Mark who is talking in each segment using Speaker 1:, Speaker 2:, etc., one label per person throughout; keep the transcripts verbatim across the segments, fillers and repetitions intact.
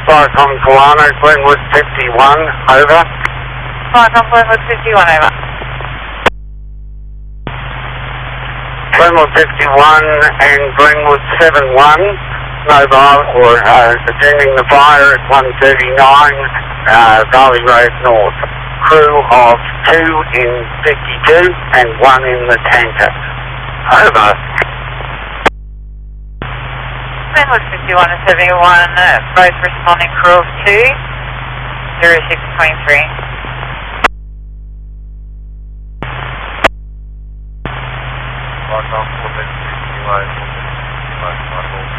Speaker 1: Cyclone Polano, Glenwood fifty-one, over.
Speaker 2: Cyclone Glenwood fifty-one, over.
Speaker 1: Glenwood fifty-one and Glenwood seven-one, mobile or uh, attending the fire at one thirty-nine uh, Valley Road North. Crew of two in fifty-two and one in the tanker. Over.
Speaker 2: Glenwood fifty-one and seventy-one, uh, both responding crew of two, zero six twenty-three.
Speaker 3: Cyclone four thirty-two kilo, four thirty-two kilo,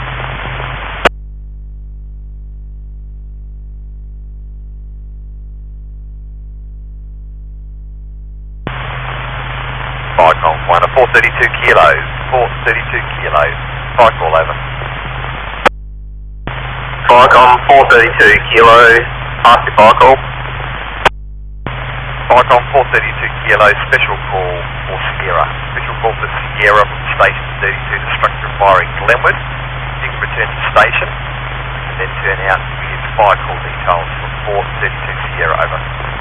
Speaker 3: Cyclone one, four thirty-two kilos, four thirty-two kilos, cycle over.
Speaker 4: Cyclone four thirty-two kilo, pass your cycle.
Speaker 3: Cyclone four thirty-two kilo, special call for Sierra. Special call for Sierra from station thirty-two to structure fire in Glenwood. You can return to station and then turn out to give fire call details from four thirty-two Sierra, over.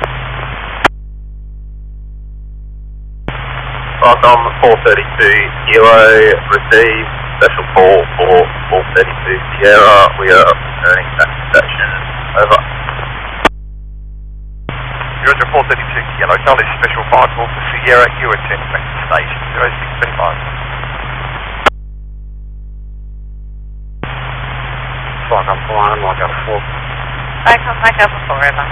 Speaker 4: Cyclone four thirty-two kilo, receive special call for four thirty-two Sierra. We are returning back to station, over.
Speaker 3: You're under four thirty-two kilo, Charlie special fire call for Sierra. You are returning back to station, zero six twenty-five.
Speaker 1: Cyclone Polano, Mike four.
Speaker 2: Cyclone Mike Alpha four, over.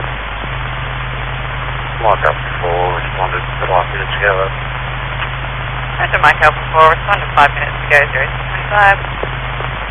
Speaker 1: Mike four, responded five minutes ago.
Speaker 2: Enter Mike Alpha four, responded five minutes ago, zero six twenty-five.